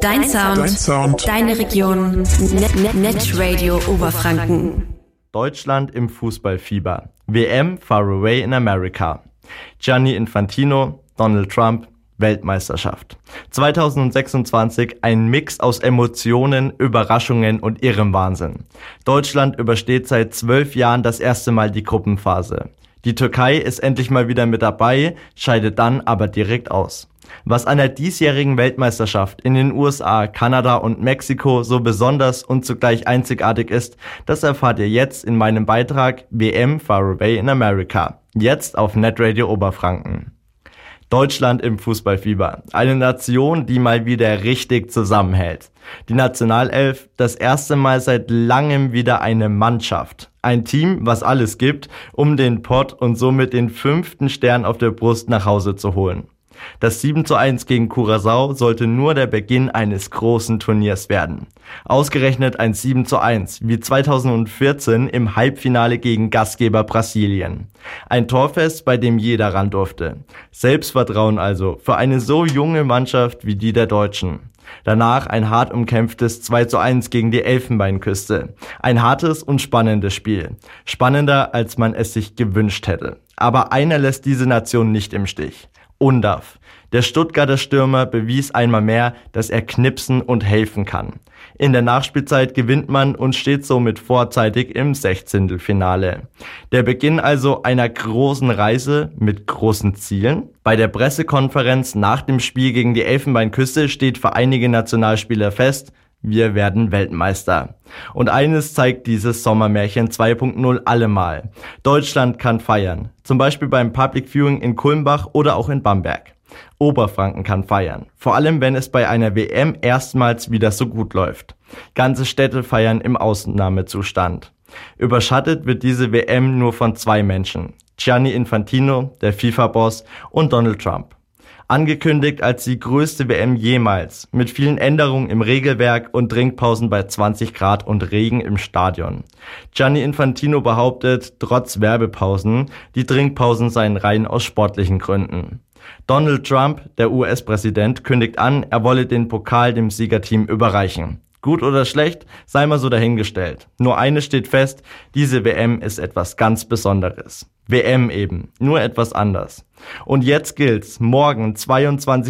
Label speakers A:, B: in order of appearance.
A: Dein Sound. Deine Region. Netradio Oberfranken.
B: Deutschland im Fußballfieber. WM Far Away in America. Gianni Infantino, Donald Trump, Weltmeisterschaft. 2026 ein Mix aus Emotionen, Überraschungen und irrem Wahnsinn. Deutschland übersteht seit 12 Jahren das erste Mal die Gruppenphase. Die Türkei ist endlich mal wieder mit dabei, scheidet dann aber direkt aus. Was an der diesjährigen Weltmeisterschaft in den USA, Kanada und Mexiko so besonders und zugleich einzigartig ist, das erfahrt ihr jetzt in meinem Beitrag WM Far Away in America. Jetzt auf Netradio Oberfranken. Deutschland im Fußballfieber. Eine Nation, die mal wieder richtig zusammenhält. Die Nationalelf, das erste Mal seit langem wieder eine Mannschaft. Ein Team, was alles gibt, um den Pott und somit den 5. Stern auf der Brust nach Hause zu holen. Das 7:1 gegen Curaçao sollte nur der Beginn eines großen Turniers werden. Ausgerechnet ein 7:1, wie 2014 im Halbfinale gegen Gastgeber Brasilien. Ein Torfest, bei dem jeder ran durfte. Selbstvertrauen also für eine so junge Mannschaft wie die der Deutschen. Danach ein hart umkämpftes 2:1 gegen die Elfenbeinküste. Ein hartes und spannendes Spiel. Spannender, als man es sich gewünscht hätte. Aber einer lässt diese Nation nicht im Stich. Undav. Der Stuttgarter Stürmer bewies einmal mehr, dass er knipsen und helfen kann. In der Nachspielzeit gewinnt man und steht somit vorzeitig im 16. Der Beginn also einer großen Reise mit großen Zielen. Bei der Pressekonferenz nach dem Spiel gegen die Elfenbeinküste steht für einige Nationalspieler fest: Wir werden Weltmeister. Und eines zeigt dieses Sommermärchen 2.0 allemal. Deutschland kann feiern. Zum Beispiel beim Public Viewing in Kulmbach oder auch in Bamberg. Oberfranken kann feiern. Vor allem, wenn es bei einer WM erstmals wieder so gut läuft. Ganze Städte feiern im Ausnahmezustand. Überschattet wird diese WM nur von 2 Menschen. Gianni Infantino, der FIFA-Boss, und Donald Trump. Angekündigt als die größte WM jemals, mit vielen Änderungen im Regelwerk und Trinkpausen bei 20 Grad und Regen im Stadion. Gianni Infantino behauptet, trotz Werbepausen, die Trinkpausen seien rein aus sportlichen Gründen. Donald Trump, der US-Präsident, kündigt an, er wolle den Pokal dem Siegerteam überreichen. Gut oder schlecht, sei mal so dahingestellt. Nur eines steht fest, diese WM ist etwas ganz Besonderes. WM eben, nur etwas anders. Und jetzt gilt's, morgen 22